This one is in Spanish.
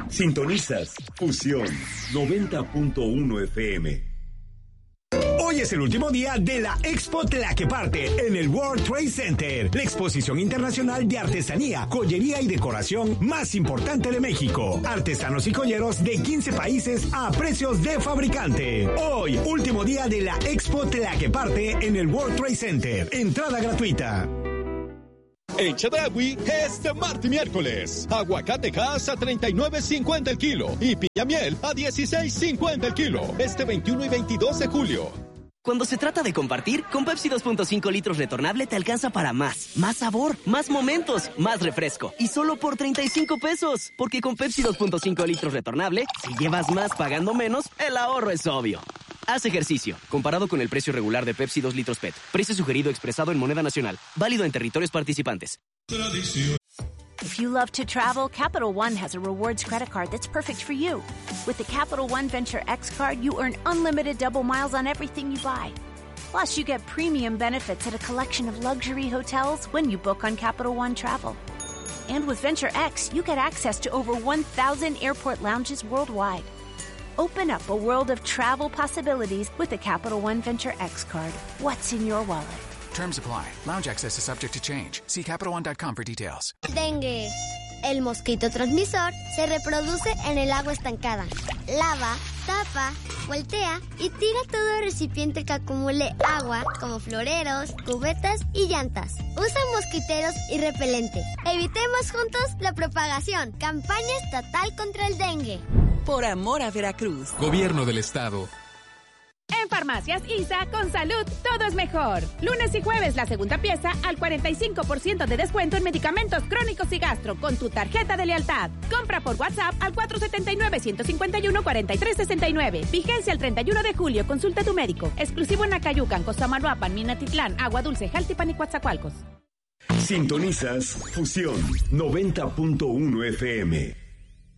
Sintonizas Fusión 90.1 FM. Hoy es el último día de la Expo Tlaqueparte en el World Trade Center, la exposición internacional de artesanía, joyería y decoración más importante de México. Artesanos y joyeros de 15 países a precios de fabricante. Hoy, último día de la Expo Tlaqueparte en el World Trade Center. Entrada gratuita. En Chedraui, este martes y miércoles, aguacatejas a $39.50 el kilo y piña miel a $16.50 el kilo, este 21 y 22 de julio. Cuando se trata de compartir, con Pepsi 2.5 litros retornable te alcanza para más. Más sabor, más momentos, más refresco. Y solo por 35 pesos. Porque con Pepsi 2.5 litros retornable, si llevas más pagando menos, el ahorro es obvio. Haz ejercicio. Comparado con el precio regular de Pepsi 2 litros PET. Precio sugerido expresado en moneda nacional. Válido en territorios participantes. If you love to travel, Capital One has a rewards credit card that's perfect for you. With the Capital One Venture X card, you earn unlimited double miles on everything you buy. Plus, you get premium benefits at a collection of luxury hotels when you book on Capital One Travel. And with Venture X, you get access to over 1,000 airport lounges worldwide. Open up a world of travel possibilities with the Capital One Venture X card. What's in your wallet? Terms apply. Lounge access is subject to change. See CapitalOne.com for details. Dengue. El mosquito transmisor se reproduce en el agua estancada. Lava, tapa, voltea y tira todo el recipiente que acumule agua, como floreros, cubetas y llantas. Usa mosquiteros y repelente. Evitemos juntos la propagación. Campaña estatal contra el dengue. Por amor a Veracruz. Gobierno del Estado. En Farmacias ISA, con salud, todo es mejor. Lunes y jueves, la segunda pieza al 45% de descuento en medicamentos crónicos y gastro con tu tarjeta de lealtad. Compra por WhatsApp al 479-151-4369. Vigencia el 31 de julio. Consulta a tu médico. Exclusivo en Acayucan, Costamalhuapan, Minatitlán, Agua Dulce, Jaltipan y Coatzacoalcos. Sintonizas Fusión 90.1 FM.